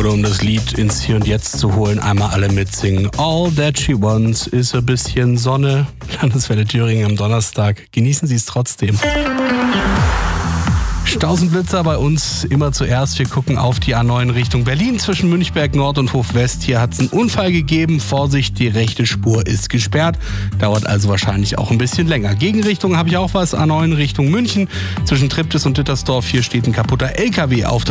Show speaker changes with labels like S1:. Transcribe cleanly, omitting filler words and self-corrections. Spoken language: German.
S1: Oder um das Lied ins Hier und Jetzt zu holen, einmal alle mitsingen. All that she wants is a bisschen Sonne. Landeswelle Thüringen am Donnerstag. Genießen Sie es trotzdem. Stausenblitzer bei uns immer zuerst. Wir gucken auf die A9 Richtung Berlin zwischen Münchberg Nord und Hof West. Hier hat es einen Unfall gegeben. Vorsicht, die rechte Spur ist gesperrt. Dauert also wahrscheinlich auch ein bisschen länger. Gegenrichtung habe ich auch was. A9 Richtung München zwischen Triptis und Dittersdorf. Hier steht ein kaputter LKW auf